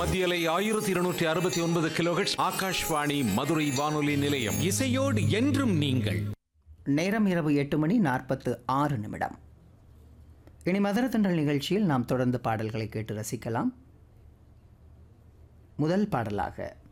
மத்தியலை 1269 கிலோஹெர்ட்ஸ் ஆகாஷ்வாணி மதுரை வானொலி நிலையம். இசையோடு என்றும் நீங்கள். நேரம் இரவு 8:46. இனி மதுர தென்றல் நிகழ்ச்சியில் நாம் தொடர்ந்து பாடல்களை கேட்டு ரசிக்கலாம். முதல் பாடலாக